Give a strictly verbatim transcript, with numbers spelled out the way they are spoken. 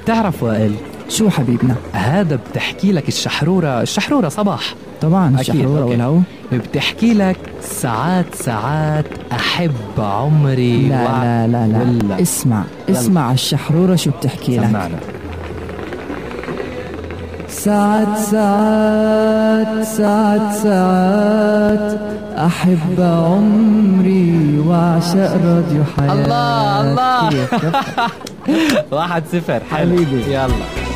بتعرف وائل شو حبيبنا؟ هذا بتحكي لك الشحرورة الشحرورة صباح طبعا الشحرورة والهو بتحكي لك ساعات ساعات أحب عمري. لا وع... لا لا لا ولا. اسمع اسمع الشحرورة شو بتحكي لك. سمعنا. ساعات ساعات ساعات ساعات أحب عمري وأعشق راديو حياة. الله الله. واحد صفر حبيبي. يلا